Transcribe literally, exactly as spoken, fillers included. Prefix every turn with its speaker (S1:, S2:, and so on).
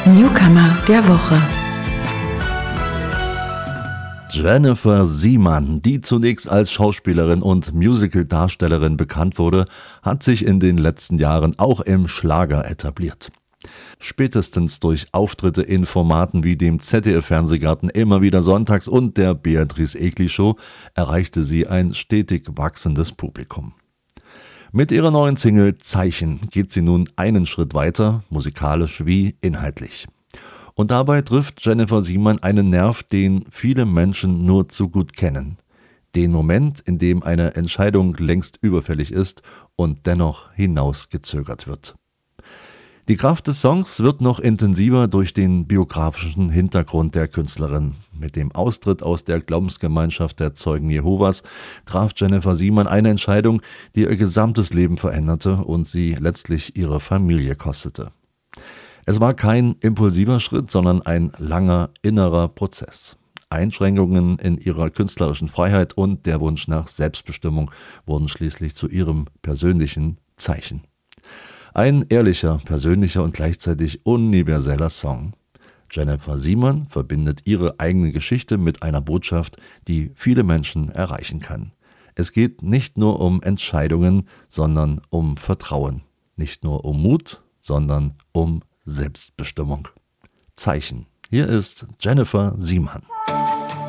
S1: Newcomer der Woche.
S2: Jennifer Siemann, die zunächst als Schauspielerin und Musical-Darstellerin bekannt wurde, hat sich in den letzten Jahren auch im Schlager etabliert. Spätestens durch Auftritte in Formaten wie dem Z D F-Fernsehgarten immer wieder sonntags und der Beatrice Egli Show erreichte sie ein stetig wachsendes Publikum. Mit ihrer neuen Single Zeichen geht sie nun einen Schritt weiter, musikalisch wie inhaltlich. Und dabei trifft Jennifer Siemann einen Nerv, den viele Menschen nur zu gut kennen. Den Moment, in dem eine Entscheidung längst überfällig ist und dennoch hinausgezögert wird. Die Kraft des Songs wird noch intensiver durch den biografischen Hintergrund der Künstlerin. Mit dem Austritt aus der Glaubensgemeinschaft der Zeugen Jehovas traf Jennifer Siemann eine Entscheidung, die ihr gesamtes Leben veränderte und sie letztlich ihre Familie kostete. Es war kein impulsiver Schritt, sondern ein langer innerer Prozess. Einschränkungen in ihrer künstlerischen Freiheit und der Wunsch nach Selbstbestimmung wurden schließlich zu ihrem persönlichen Zeichen. Ein ehrlicher, persönlicher und gleichzeitig universeller Song. Jennifer Siemann verbindet ihre eigene Geschichte mit einer Botschaft, die viele Menschen erreichen kann. Es geht nicht nur um Entscheidungen, sondern um Vertrauen. Nicht nur um Mut, sondern um Selbstbestimmung. Zeichen. Hier ist Jennifer Siemann.